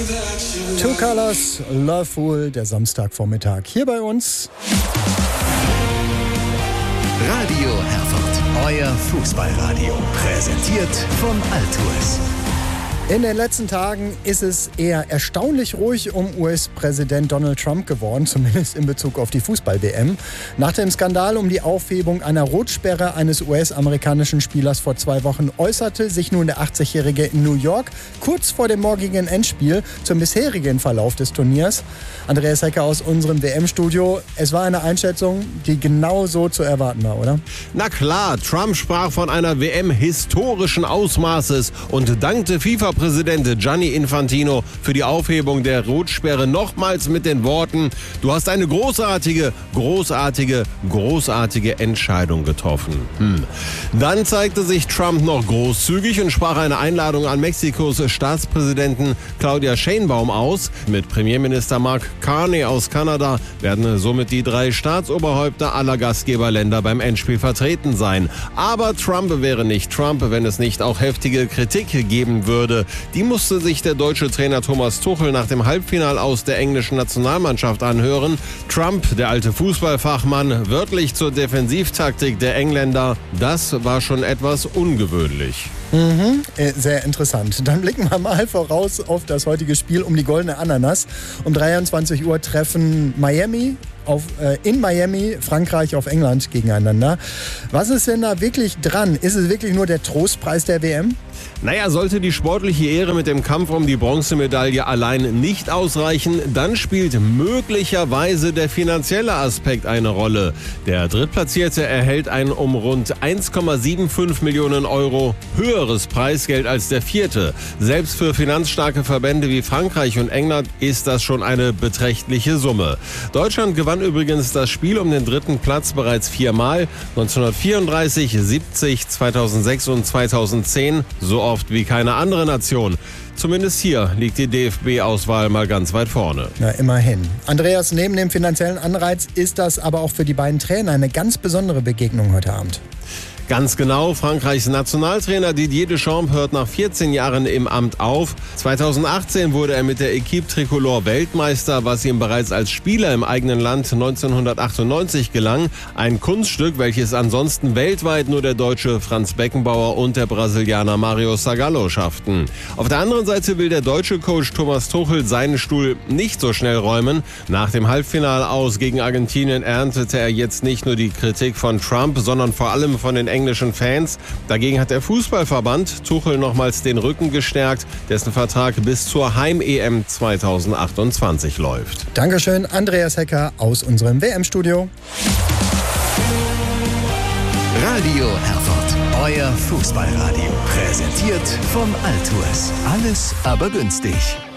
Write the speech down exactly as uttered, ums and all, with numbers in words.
Two Colors, Love Fool, der Samstagvormittag hier bei uns. Radio Herford, euer Fußballradio, präsentiert von Altours. In den letzten Tagen ist es eher erstaunlich ruhig um U S-Präsident Donald Trump geworden, zumindest in Bezug auf die Fußball-W M. Nach dem Skandal um die Aufhebung einer Rotsperre eines U S-amerikanischen Spielers vor zwei Wochen äußerte sich nun der achtzigjährige in New York kurz vor dem morgigen Endspiel zum bisherigen Verlauf des Turniers. Andreas Hecker aus unserem W M-Studio. Es war eine Einschätzung, die genau so zu erwarten war, oder? Na klar, Trump sprach von einer W M historischen Ausmaßes und dankte FIFA-Präsident Gianni Infantino für die Aufhebung der Rotsperre nochmals mit den Worten: Du hast eine großartige, großartige, großartige Entscheidung getroffen. Hm. Dann zeigte sich Trump noch großzügig und sprach eine Einladung an Mexikos Staatspräsidenten Claudia Sheinbaum aus. Mit Premierminister Mark Carney aus Kanada werden somit die drei Staatsoberhäupter aller Gastgeberländer beim Endspiel vertreten sein. Aber Trump wäre nicht Trump, wenn es nicht auch heftige Kritik geben würde. Die musste sich der deutsche Trainer Thomas Tuchel nach dem Halbfinal aus der englischen Nationalmannschaft anhören. Trump, der alte Fußballfachmann, wörtlich zur Defensivtaktik der Engländer. Das war schon etwas ungewöhnlich. Mhm, sehr interessant. Dann blicken wir mal voraus auf das heutige Spiel um die goldene Ananas. Um dreiundzwanzig Uhr treffen Miami auf, äh, in Miami Frankreich auf England gegeneinander. Was ist denn da wirklich dran? Ist es wirklich nur der Trostpreis der W M? Naja, sollte die sportliche Ehre mit dem Kampf um die Bronzemedaille allein nicht ausreichen, dann spielt möglicherweise der finanzielle Aspekt eine Rolle. Der Drittplatzierte erhält ein um rund eins Komma fünfundsiebzig Millionen Euro höheres Preisgeld als der Vierte. Selbst für finanzstarke Verbände wie Frankreich und England ist das schon eine beträchtliche Summe. Deutschland gewann übrigens das Spiel um den dritten Platz bereits viermal, neunzehnhundertvierunddreißig, siebzig, zweitausendsechs und zweitausendzehn, so oft wie keine andere Nation. Zumindest hier liegt die D F B-Auswahl mal ganz weit vorne. Na, immerhin. Andreas, neben dem finanziellen Anreiz ist das aber auch für die beiden Trainer eine ganz besondere Begegnung heute Abend. Ganz genau, Frankreichs Nationaltrainer Didier Deschamps hört nach vierzehn Jahren im Amt auf. zweitausendachtzehn wurde er mit der Equipe Tricolore Weltmeister, was ihm bereits als Spieler im eigenen Land neunzehnhundertachtundneunzig gelang. Ein Kunststück, welches ansonsten weltweit nur der Deutsche Franz Beckenbauer und der Brasilianer Mario Zagallo schafften. Auf der anderen Seite will der deutsche Coach Thomas Tuchel seinen Stuhl nicht so schnell räumen. Nach dem Halbfinale aus gegen Argentinien erntete er jetzt nicht nur die Kritik von Trump, sondern vor allem von den englischen Fans. Dagegen hat der Fußballverband Tuchel nochmals den Rücken gestärkt, dessen Vertrag bis zur Heim-E M zweitausendachtundzwanzig läuft. Dankeschön, Andreas Hecker aus unserem W M-Studio. Radio Herford, euer Fußballradio, präsentiert von Altours. Alles aber günstig.